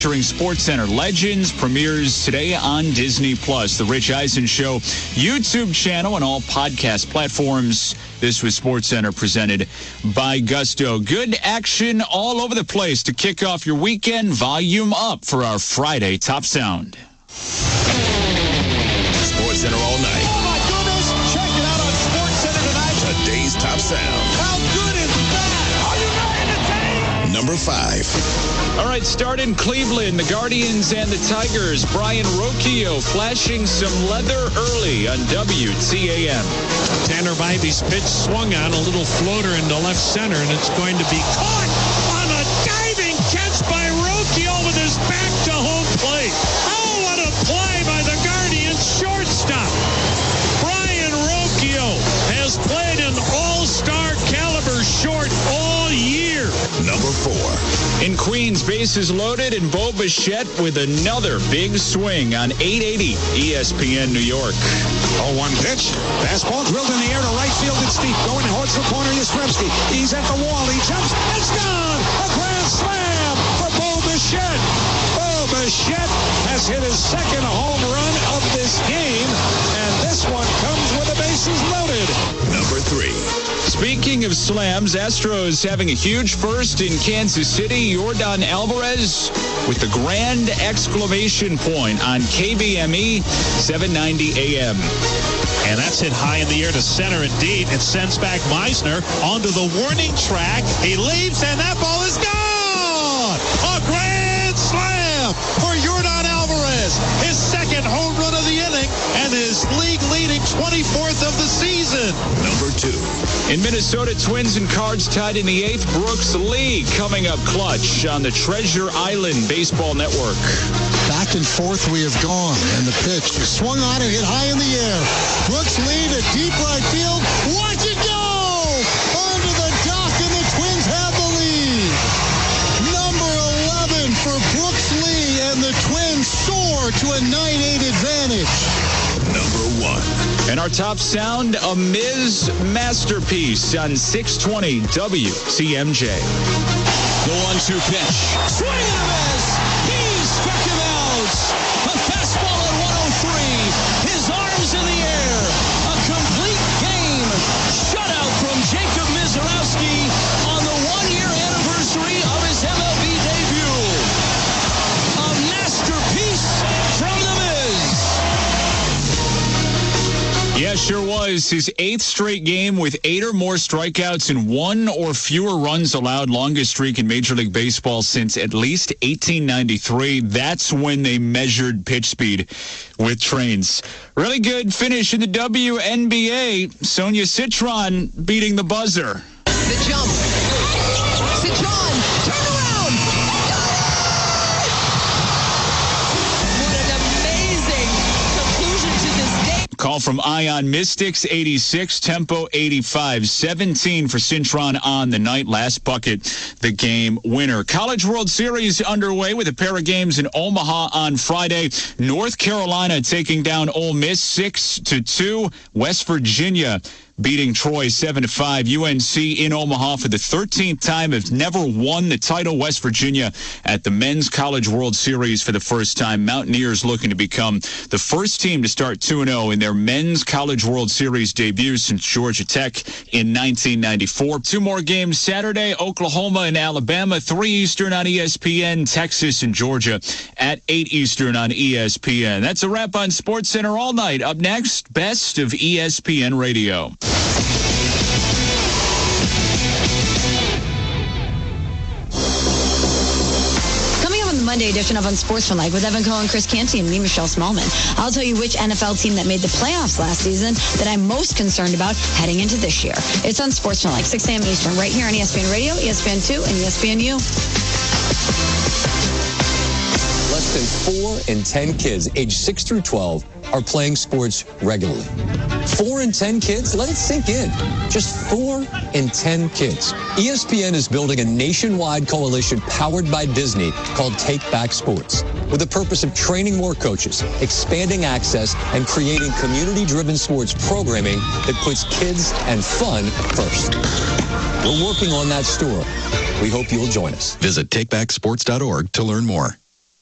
Featuring SportsCenter Legends premieres today on Disney+. The Rich Eisen Show YouTube channel and all podcast platforms. This was SportsCenter presented by Gusto. Good action all over the place to kick off your weekend. Volume up for our Friday Top Sound. SportsCenter all night. Oh my goodness! Check it out on SportsCenter tonight. Today's Top Sound. How good is that? Are you ready to take? Number 5. All right, start in Cleveland. The Guardians and the Tigers. Brian Rocchio flashing some leather early on WTAM. Tanner Bivey's pitch swung on, a little floater into left center, and it's going to be caught on a diving catch by Rocchio with his back to home plate. Oh, what a play by the Guardians shortstop. Brian Rocchio has played an all-star caliber short all year. Number 4. In Queens, bases loaded, and Bo Bichette with another big swing on 880 ESPN New York. 0-1 pitch. Fastball drilled in the air to right field. It's deep. Going towards the corner. Yastrzemski. He's at the wall. He jumps. It's gone. A grand slam for Bo Bichette. Bo Bichette has hit his second home run of this game, and this one comes with the bases loaded. Number 3. Speaking of slams, Astros having a huge first in Kansas City. Yordan Alvarez with the grand exclamation point on KBME 790 AM. And that's hit high in the air to center indeed. It sends back Meisner onto the warning track. He leaps, and that ball is gone! A grand slam for Yordan Alvarez. His second home run of the inning and his league-leading 24th of the season. Number 2. In Minnesota, Twins and Cards tied in the 8th. Brooks Lee coming up clutch on the Treasure Island Baseball Network. Back and forth we have gone, and the pitch swung on and hit high in the air. Brooks Lee to deep right field. Watch it go! Onto the dock, and the Twins have the lead. Number 11 for Brooks Lee, and the Twins soar to a 9-8 advantage. Number 1. And our top sound, a Miz masterpiece on 620 WCMJ. The 1-2 pitch. Swing and a miss. He struck him out. A fastball at 103. His arms in the air. A complete game. Shutout from Jacob Mizorowski on the 1-year anniversary of his MLB debut. A masterpiece from the Miz. Yeah, sure was. His 8th straight game with 8 or more strikeouts and 1 or fewer runs allowed. Longest streak in Major League Baseball since at least 1893. That's when they measured pitch speed with trains. Really good finish in the WNBA. Sonia Citron beating the buzzer. The jump. Citron, turn around. What an amazing conclusion to this day. Call from Ion Mystics, 86, tempo 85, 17 for Citron on the night. Last bucket, the game winner. College World Series underway with a pair of games in Omaha on Friday. North Carolina taking down Ole Miss 6-2. West Virginia beating Troy 7-5. UNC in Omaha for the 13th time have never won the title. West Virginia at the Men's College World Series for the first time. Mountaineers looking to become the first team to start 2-0 in their Men's College World Series debut since Georgia Tech in 1994. 2 more games Saturday, Oklahoma and Alabama, 3 Eastern on ESPN, Texas and Georgia at 8 Eastern on ESPN. That's a wrap on SportsCenter all night. Up next, best of ESPN Radio. Monday edition of Unsportsmanlike with Evan Cohen, Chris Canty, and me, Michelle Smallman. I'll tell you which NFL team that made the playoffs last season that I'm most concerned about heading into this year. It's Unsportsmanlike, 6 a.m. Eastern, right here on ESPN Radio, ESPN2, and ESPNU. Less than 4 in 10 kids aged 6 through 12 are playing sports regularly. 4 in 10 kids? Let it sink in. Just 4 in 10 kids. ESPN is building a nationwide coalition powered by Disney called Take Back Sports, with the purpose of training more coaches, expanding access, and creating community-driven sports programming that puts kids and fun first. We're working on that story. We hope you'll join us. Visit takebacksports.org to learn more.